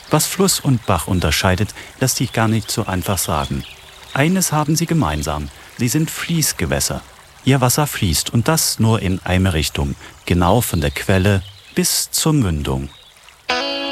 Was Fluss und Bach unterscheidet, lässt sich gar nicht so einfach sagen. Eines haben sie gemeinsam, sie sind Fließgewässer. Ihr Wasser fließt und das nur in eine Richtung, genau von der Quelle bis zur Mündung.